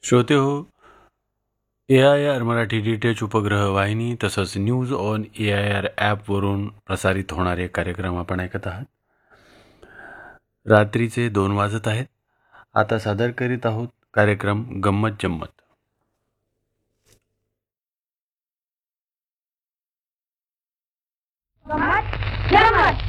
श्रोते हो, AIR Marathi DTH उपग्रह वाहिनी तसंच न्यूज ऑन AIR ॲपवरून प्रसारित होणारे कार्यक्रम आपण ऐकत आहात. रात्रीचे 2 वाजत आहेत. आता सादर करीत आहोत कार्यक्रम गंमत जम्मत. गंमत जम्मत.